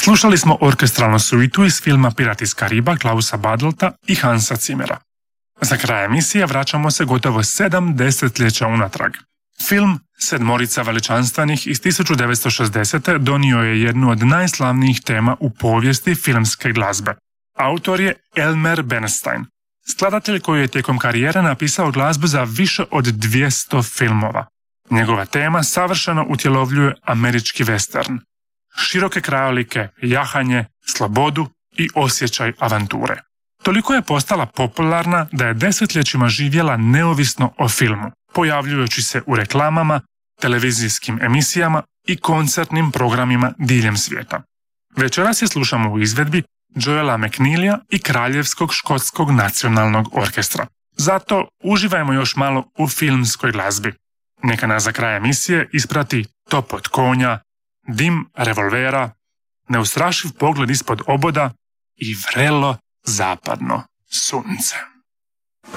Slušali smo orkestralnu suitu iz filma Pirati iz Kariba Klausa Badlta i Hansa Zimmera. Za kraj emisije vraćamo se gotovo 7 desetljeća unatrag. Film Sedmorica veličanstvenih iz 1960. donio je jednu od najslavnijih tema u povijesti filmske glazbe. Autor je Elmer Bernstein, skladatelj koji je tijekom karijere napisao glazbu za više od 200 filmova. Njegova tema savršeno utjelovljuje američki western. Široke krajolike, jahanje, slobodu i osjećaj avanture. Toliko je postala popularna da je desetljećima živjela neovisno o filmu, pojavljujući se u reklamama, televizijskim emisijama i koncertnim programima diljem svijeta. Večeras je slušamo u izvedbi Joela McNeilya i Kraljevskog škotskog nacionalnog orkestra. Zato uživajmo još malo u filmskoj glazbi. Neka nas za kraj emisije isprati topot konja, dim revolvera, neustrašiv pogled ispod oboda i vrelo zapadno sunce.